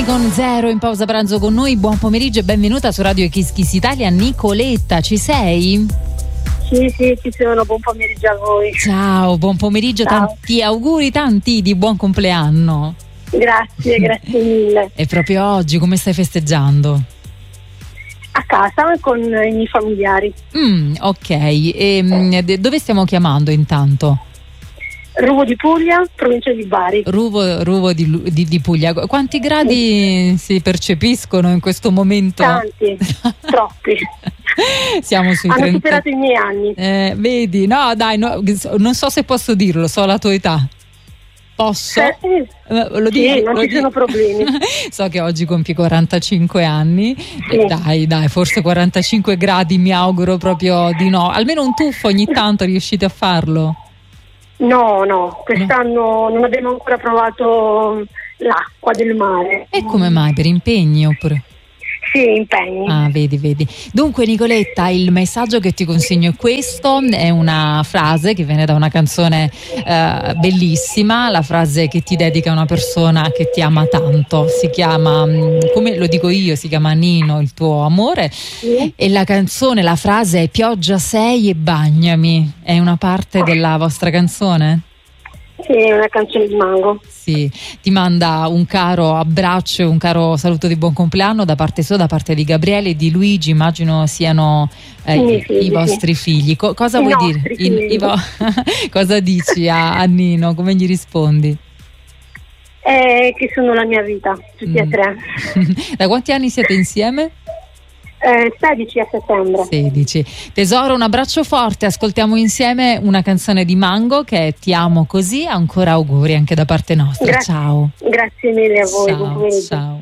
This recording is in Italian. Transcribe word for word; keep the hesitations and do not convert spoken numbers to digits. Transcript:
con Zero in pausa pranzo con noi. Buon pomeriggio e benvenuta su Radio Kiss Kiss Italia. Nicoletta, ci sei? Sì, sì, ci sono. Buon pomeriggio a voi. Ciao, buon pomeriggio. Ciao. Tanti auguri, tanti di buon compleanno. Grazie, grazie mille. E proprio oggi come stai festeggiando? A casa con i miei familiari. Mm, ok, e, mm, dove stiamo chiamando intanto? Ruvo di Puglia, provincia di Bari. Ruvo, Ruvo di, di, di Puglia. Quanti gradi sì. si percepiscono in questo momento? Tanti, troppi. Siamo sui Hanno trenta. superato i miei anni. Eh, vedi, no dai, no, non so se posso dirlo, so la tua età. Posso? Eh, sì, lo sì dico, non lo ci dico. sono problemi. So che oggi compi quarantacinque anni. Sì. E dai, dai, forse quarantacinque gradi mi auguro proprio di no. Almeno un tuffo ogni tanto riuscite a farlo? No, no, quest'anno no. Non abbiamo ancora provato l'acqua del mare. E come mai? Per impegni oppure? Sì, impegni. Ah, vedi, vedi. Dunque Nicoletta, il messaggio che ti consegno è questo, è una frase che viene da una canzone eh, bellissima, la frase che ti dedica una persona che ti ama tanto, si chiama, come lo dico io, si chiama Nino, il tuo amore, Sì. E la canzone, la frase è pioggia sei e bagnami, è una parte della vostra canzone? Sì, è una canzone di Mango. Sì, ti manda un caro abbraccio e un caro saluto di buon compleanno da parte sua, da parte di Gabriele e di Luigi, immagino siano eh, I i, miei figli, i vostri sì. figli. Co- cosa I vuoi nostri dire? I- figli. i vo- cosa dici a, a Nino? Come gli rispondi? Eh, che sono la mia vita, tutti e Mm. tre. Da quanti anni siete insieme? Eh, sedici a settembre. sedici. Tesoro, un abbraccio forte, ascoltiamo insieme una canzone di Mango che è Ti amo così, ancora auguri anche da parte nostra. Grazie. Ciao. Grazie mille a voi, buon Ciao, pomeriggio. ciao.